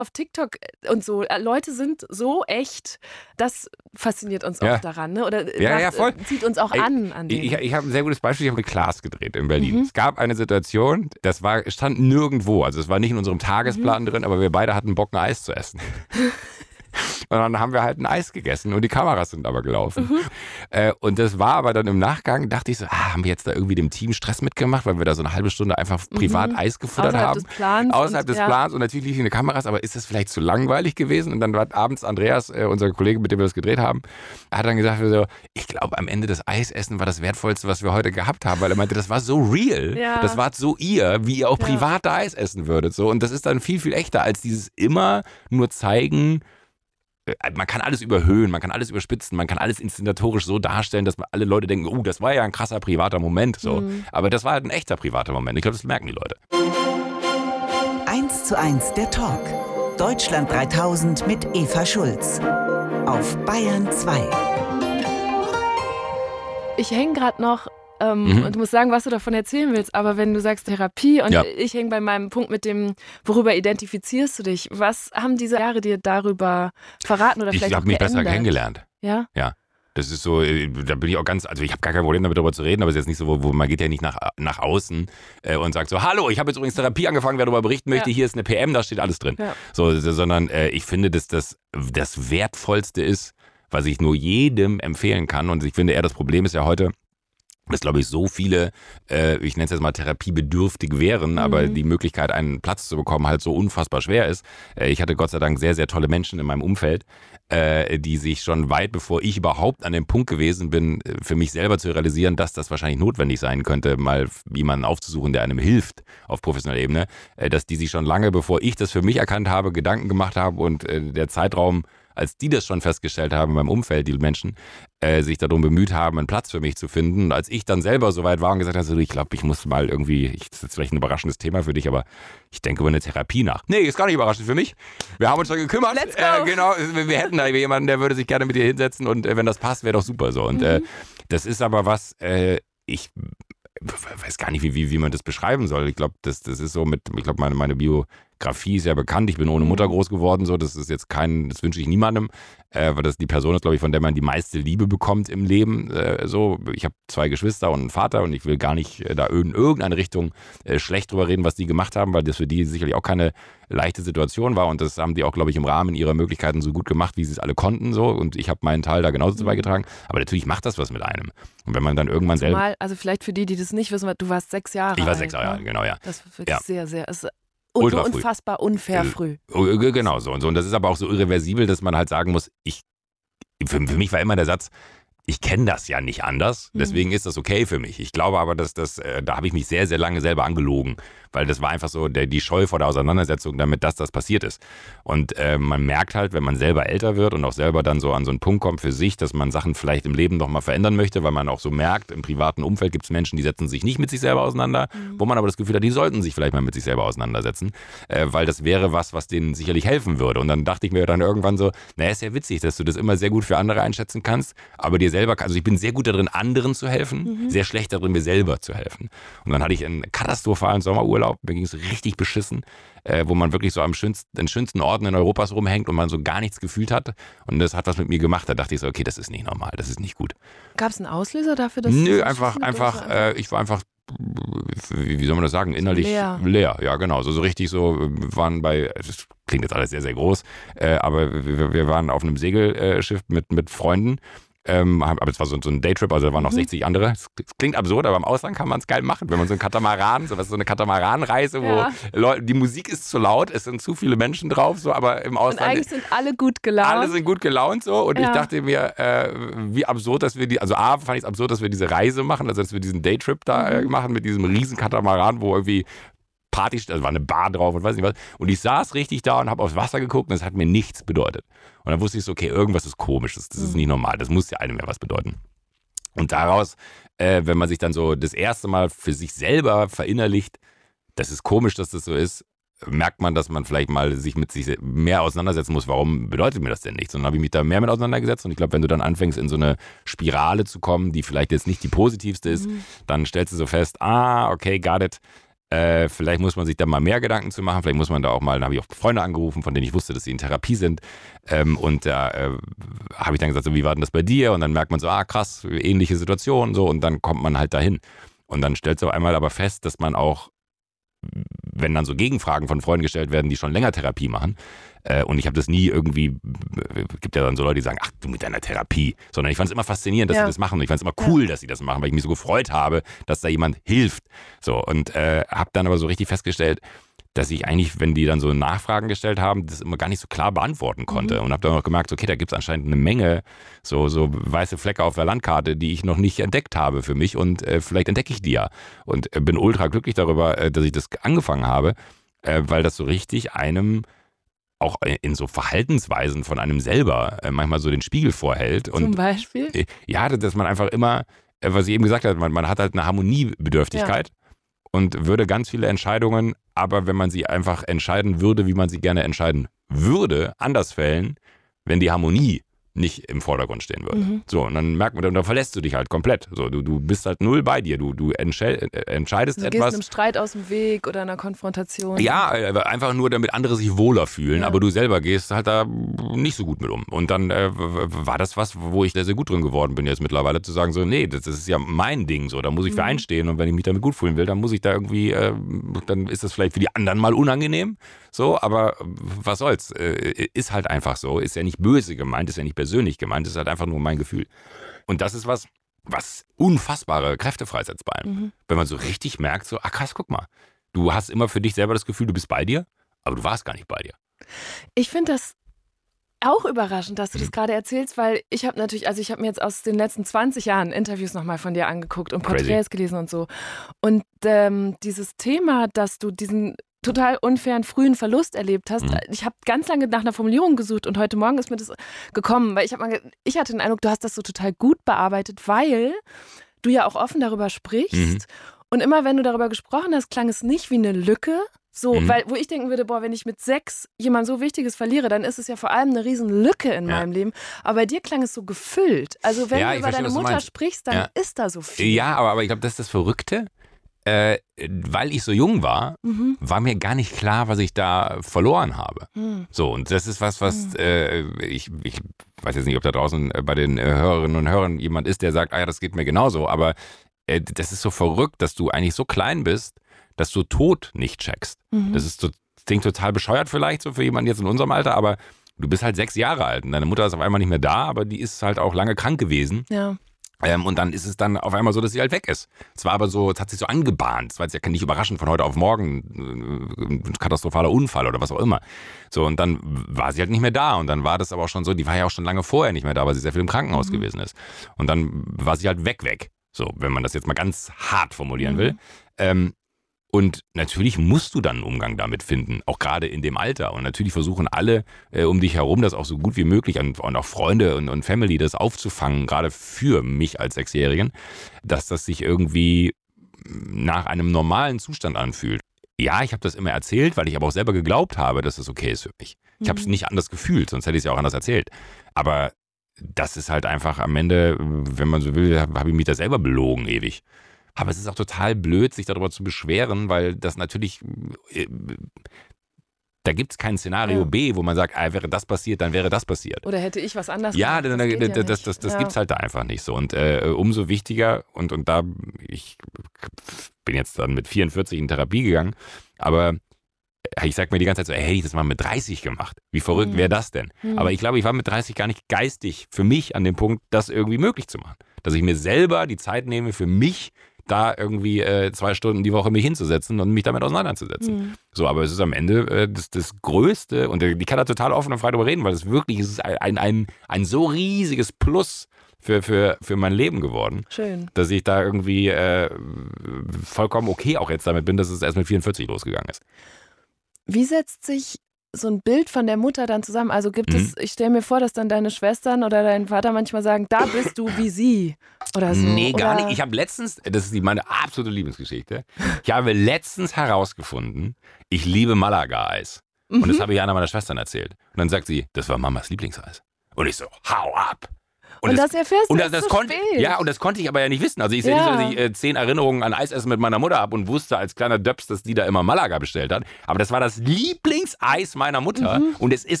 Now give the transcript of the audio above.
auf TikTok und so, Leute sind so echt, das fasziniert uns auch daran, ne? Oder voll. Zieht uns auch an denen. Ich habe ein sehr gutes Beispiel, ich habe mit Klaas gedreht in Berlin. Es gab eine Situation, stand nirgendwo, also es war nicht in unserem Tagesplan drin, aber wir beide hatten Bock, ein Eis zu essen. Und dann haben wir halt ein Eis gegessen und die Kameras sind aber gelaufen. Und das war aber dann im Nachgang, dachte ich so, haben wir jetzt da irgendwie dem Team Stress mitgemacht, weil wir da so eine halbe Stunde einfach privat Eis gefuttert haben. Außerhalb des Plans und natürlich liefen die Kameras, aber ist das vielleicht zu langweilig gewesen? Und dann war abends Andreas, unser Kollege, mit dem wir das gedreht haben, hat dann gesagt, so, ich glaube am Ende das Eisessen war das Wertvollste, was wir heute gehabt haben, weil er meinte, das war so real, das war so wie ihr auch privat Eis essen würdet. So. Und das ist dann viel, viel echter als dieses immer nur zeigen. Man kann alles überhöhen, man kann alles überspitzen, man kann alles inszenatorisch so darstellen, dass alle Leute denken, oh, das war ja ein krasser privater Moment. So. Aber das war halt ein echter privater Moment. Ich glaube, das merken die Leute. 1:1 der Talk. Deutschland 3000 mit Eva Schulz. Auf Bayern 2. Ich hänge gerade noch und du musst sagen, was du davon erzählen willst, aber wenn du sagst Therapie und ich hänge bei meinem Punkt mit dem, worüber identifizierst du dich? Was haben diese Jahre dir darüber verraten oder vielleicht Ich habe mich besser kennengelernt. Ja? Ja. Das ist so, da bin ich auch also ich habe gar kein Problem damit, darüber zu reden, aber es ist jetzt nicht so, wo man geht ja nicht nach außen und sagt so, hallo, ich habe jetzt übrigens Therapie angefangen, wer darüber berichten möchte, hier ist eine PM, da steht alles drin. Ja. So, sondern ich finde, dass das Wertvollste ist, was ich nur jedem empfehlen kann. Und ich finde eher, das Problem ist ja heute, dass, glaube ich, so viele, ich nenne es jetzt mal therapiebedürftig wären, aber die Möglichkeit, einen Platz zu bekommen, halt so unfassbar schwer ist. Ich hatte Gott sei Dank sehr, sehr tolle Menschen in meinem Umfeld, die sich schon weit bevor ich überhaupt an dem Punkt gewesen bin, für mich selber zu realisieren, dass das wahrscheinlich notwendig sein könnte, mal jemanden aufzusuchen, der einem hilft auf professioneller Ebene, dass die sich schon lange, bevor ich das für mich erkannt habe, Gedanken gemacht haben und der Zeitraum, als die das schon festgestellt haben in meinem Umfeld, die Menschen, sich darum bemüht haben, einen Platz für mich zu finden. Und als ich dann selber so weit war und gesagt habe, so, ich glaube, ich muss mal irgendwie, das ist vielleicht ein überraschendes Thema für dich, aber ich denke über eine Therapie nach. Nee, ist gar nicht überraschend für mich. Wir haben uns schon gekümmert. Let's go. Genau, wir hätten da jemanden, der würde sich gerne mit dir hinsetzen und wenn das passt, wäre doch super so. Und das ist aber was, ich weiß gar nicht, wie man das beschreiben soll. Ich glaube, das ist so ich glaube, meine Biografie ist ja bekannt. Ich bin ohne Mutter groß geworden, so. Das ist jetzt das wünsche ich niemandem, weil das die Person ist, glaube ich, von der man die meiste Liebe bekommt im Leben, so. Ich habe 2 Geschwister und einen Vater und ich will gar nicht da in irgendeine Richtung schlecht drüber reden, was die gemacht haben, weil das für die sicherlich auch keine leichte Situation war und das haben die auch, glaube ich, im Rahmen ihrer Möglichkeiten so gut gemacht, wie sie es alle konnten, so. Und ich habe meinen Teil da genauso zu beigetragen. Aber natürlich macht das was mit einem. Und wenn man dann irgendwann selber... Also vielleicht für die das nicht wissen, du warst 6 Jahre alt. Ich war 6 Jahre alt, genau, ja. Das war wirklich sehr, sehr... Ultra früh. Unfassbar unfair früh. Genau so. Und das ist aber auch so irreversibel, dass man halt sagen muss, für mich war immer der Satz, ich kenne das ja nicht anders, deswegen ist das okay für mich. Ich glaube aber, dass da habe ich mich sehr, sehr lange selber angelogen, weil das war einfach so die Scheu vor der Auseinandersetzung damit, dass das passiert ist. Und man merkt halt, wenn man selber älter wird und auch selber dann so an so einen Punkt kommt für sich, dass man Sachen vielleicht im Leben nochmal verändern möchte, weil man auch so merkt, im privaten Umfeld gibt es Menschen, die setzen sich nicht mit sich selber auseinander, wo man aber das Gefühl hat, die sollten sich vielleicht mal mit sich selber auseinandersetzen, weil das wäre was denen sicherlich helfen würde. Und dann dachte ich mir dann irgendwann so, ist ja witzig, dass du das immer sehr gut für andere einschätzen kannst, aber dir selber, also ich bin sehr gut darin, anderen zu helfen, sehr schlecht darin, mir selber zu helfen. Und dann hatte ich einen katastrophalen Sommerurlaub, mir ging es richtig beschissen, wo man wirklich so den schönsten Orten in Europas rumhängt und man so gar nichts gefühlt hat. Und das hat was mit mir gemacht. Da dachte ich so, okay, das ist nicht normal, das ist nicht gut. Gab es einen Auslöser dafür? Dass Nö, einfach, ich war einfach, wie soll man das sagen, innerlich leer. Ja, genau. So richtig so, wir waren das klingt jetzt alles sehr, sehr groß, aber wir waren auf einem Segelschiff mit Freunden. Aber es war so ein Daytrip, also da waren noch 60 andere. Das klingt absurd, aber im Ausland kann man es geil machen. Wenn man so ein Katamaran, so eine Katamaranreise, wo die Musik ist zu laut, es sind zu viele Menschen drauf, so, aber im Ausland. Und eigentlich sind alle gut gelaunt. Alle sind gut gelaunt, so. Und ich dachte mir, wie absurd, dass wir fand ich es absurd, dass wir diese Reise machen, also dass wir diesen Daytrip da machen mit diesem riesen Katamaran, wo irgendwie Party, also war eine Bar drauf und weiß nicht was. Und ich saß richtig da und habe aufs Wasser geguckt und es hat mir nichts bedeutet. Und dann wusste ich so, okay, irgendwas ist komisch, das ist nicht normal, das muss ja einem ja was bedeuten. Und daraus, wenn man sich dann so das erste Mal für sich selber verinnerlicht, das ist komisch, dass das so ist, merkt man, dass man vielleicht mal sich mit sich mehr auseinandersetzen muss. Warum bedeutet mir das denn nichts? Und dann habe ich mich da mehr mit auseinandergesetzt und ich glaube, wenn du dann anfängst, in so eine Spirale zu kommen, die vielleicht jetzt nicht die positivste ist, dann stellst du so fest, okay, got it. Vielleicht muss man sich da mal mehr Gedanken zu machen. Vielleicht muss man da auch mal, dann habe ich auch Freunde angerufen, von denen ich wusste, dass sie in Therapie sind. Und da habe ich dann gesagt, so, wie war denn das bei dir? Und dann merkt man so, krass, ähnliche Situation. So, und dann kommt man halt dahin. Und dann stellt du auf einmal aber fest, dass man auch, wenn dann so Gegenfragen von Freunden gestellt werden, die schon länger Therapie machen, und ich habe das nie irgendwie, gibt ja dann so Leute, die sagen, ach du mit deiner Therapie, sondern ich fand es immer faszinierend, dass sie das machen und ich fand es immer cool, dass sie das machen, weil ich mich so gefreut habe, dass da jemand hilft. So, und habe dann aber so richtig festgestellt, dass ich eigentlich, wenn die dann so Nachfragen gestellt haben, das immer gar nicht so klar beantworten konnte. Und habe dann auch gemerkt, okay, da gibt es anscheinend eine Menge so weiße Flecke auf der Landkarte, die ich noch nicht entdeckt habe für mich und vielleicht entdecke ich die ja. Und bin ultra glücklich darüber, dass ich das angefangen habe, weil das so richtig einem auch in so Verhaltensweisen von einem selber manchmal so den Spiegel vorhält. Und, zum Beispiel? Ja, dass man einfach immer, was ich eben gesagt habe, man hat halt eine Harmoniebedürftigkeit und würde ganz viele Entscheidungen, aber wenn man sie einfach entscheiden würde, wie man sie gerne entscheiden würde, anders fällen, wenn die Harmonie nicht im Vordergrund stehen würde. So, und dann merkt man, dann verlässt du dich halt komplett. So, du bist halt null bei dir. Du entscheidest etwas. Du gehst einem Streit aus dem Weg oder einer Konfrontation. Ja, einfach nur, damit andere sich wohler fühlen. Aber du selber gehst halt da nicht so gut mit um. Und dann war das was, wo ich sehr, sehr gut drin geworden bin jetzt mittlerweile, zu sagen so, nee, das ist ja mein Ding so. Da muss ich für einstehen. Und wenn ich mich damit gut fühlen will, dann muss ich da irgendwie, dann ist das vielleicht für die anderen mal unangenehm. So, aber was soll's? Ist halt einfach so. Ist ja nicht böse gemeint, ist ja nicht persönlich gemeint, ist halt einfach nur mein Gefühl. Und das ist was unfassbare Kräfte freisetzt bei einem. Wenn man so richtig merkt, so, krass, guck mal. Du hast immer für dich selber das Gefühl, du bist bei dir, aber du warst gar nicht bei dir. Ich finde das auch überraschend, dass du das gerade erzählst, weil ich habe natürlich, also ich habe mir jetzt aus den letzten 20 Jahren Interviews nochmal von dir angeguckt und Porträts gelesen und so. Und dieses Thema, dass du diesen total unfairen frühen Verlust erlebt hast. Ich habe ganz lange nach einer Formulierung gesucht und heute Morgen ist mir das gekommen, weil ich hatte den Eindruck, du hast das so total gut bearbeitet, weil du ja auch offen darüber sprichst und immer wenn du darüber gesprochen hast, klang es nicht wie eine Lücke, so, weil wo ich denken würde, wenn ich mit 6 jemand so Wichtiges verliere, dann ist es ja vor allem eine riesen Lücke in meinem Leben, aber bei dir klang es so gefüllt. Also wenn du über deine Mutter sprichst, dann ist da so viel. Ja, aber ich glaube, das ist das Verrückte. Weil ich so jung war, war mir gar nicht klar, was ich da verloren habe. So, und das ist was ich weiß jetzt nicht, ob da draußen bei den Hörerinnen und Hörern jemand ist, der sagt, ja, das geht mir genauso, aber das ist so verrückt, dass du eigentlich so klein bist, dass du Tod nicht checkst. Das klingt total bescheuert vielleicht so für jemanden jetzt in unserem Alter, aber du bist halt 6 Jahre alt und deine Mutter ist auf einmal nicht mehr da, aber die ist halt auch lange krank gewesen. Ja. Und dann ist es dann auf einmal so, dass sie halt weg ist. Es war aber so, es hat sich so angebahnt. Es war jetzt ja nicht überraschend von heute auf morgen ein katastrophaler Unfall oder was auch immer. So, und dann war sie halt nicht mehr da. Und dann war das aber auch schon so, die war ja auch schon lange vorher nicht mehr da, weil sie sehr viel im Krankenhaus gewesen ist. Und dann war sie halt weg. So, wenn man das jetzt mal ganz hart formulieren will. Und natürlich musst du dann einen Umgang damit finden, auch gerade in dem Alter. Und natürlich versuchen alle um dich herum, das auch so gut wie möglich und auch Freunde und Family das aufzufangen, gerade für mich als 6-Jährigen, dass das sich irgendwie nach einem normalen Zustand anfühlt. Ja, ich habe das immer erzählt, weil ich aber auch selber geglaubt habe, dass es okay ist für mich. Ich habe es nicht anders gefühlt, sonst hätte ich es ja auch anders erzählt. Aber das ist halt einfach am Ende, wenn man so will, habe ich mich da selber belogen ewig. Aber es ist auch total blöd, sich darüber zu beschweren, weil das natürlich, da gibt es kein Szenario B, wo man sagt, wäre das passiert, dann wäre das passiert. Oder hätte ich was anderes gemacht. Das gibt es halt da einfach nicht so. Und umso wichtiger, und da, ich bin jetzt dann mit 44 in Therapie gegangen, aber ich sag mir die ganze Zeit so, hätte ich das mal mit 30 gemacht. Wie verrückt wäre das denn? Aber ich glaube, ich war mit 30 gar nicht geistig für mich an dem Punkt, das irgendwie möglich zu machen. Dass ich mir selber die Zeit nehme, für mich da irgendwie 2 Stunden die Woche mich hinzusetzen und mich damit auseinanderzusetzen. So, aber es ist am Ende das Größte, und ich kann da total offen und frei drüber reden, weil es wirklich ist ein so riesiges Plus für mein Leben geworden. Schön. Dass ich da irgendwie vollkommen okay auch jetzt damit bin, dass es erst mit 44 losgegangen ist. Wie setzt sich so ein Bild von der Mutter dann zusammen? Also gibt es, ich stelle mir vor, dass dann deine Schwestern oder dein Vater manchmal sagen, da bist du wie sie oder so. Nee, gar nicht. Ich habe letztens, das ist meine absolute Lieblingsgeschichte, ich habe letztens herausgefunden, ich liebe Malaga-Eis. Und das habe ich einer meiner Schwestern erzählt. Und dann sagt sie, das war Mamas Lieblingseis. Und ich so, hau ab. Und das erfährst du erst so spät. Ja, und das konnte ich aber ja nicht wissen. Also ich sehe nicht, dass ich 10 Erinnerungen an Eisessen mit meiner Mutter habe und wusste als kleiner Döps, dass die da immer Malaga bestellt hat. Aber das war das Lieblingseis meiner Mutter. Und es